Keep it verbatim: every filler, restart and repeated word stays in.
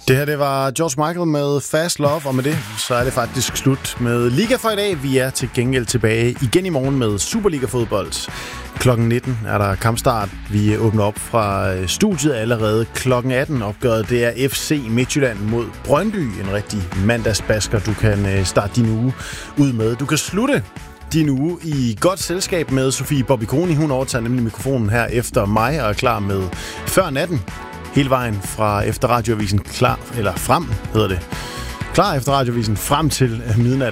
Det her, det var George Michael med Fast Love, og med det, så er det faktisk slut med Liga for i dag. Vi er til gengæld tilbage igen i morgen med Superliga-fodbold. klokken nitten er der kampstart. Vi åbner op fra studiet allerede klokken atten. Opgøret, det er F C Midtjylland mod Brøndby. En rigtig mandagsbasker, du kan starte din uge ud med. Du kan slutte din uge i godt selskab med Sofie Bobby Koni. Hun overtager nemlig mikrofonen her efter mig og er klar med Før Natten. Hele vejen fra efter radioavisen klar, eller frem hedder det. Klar efter radioavisen frem til midnat.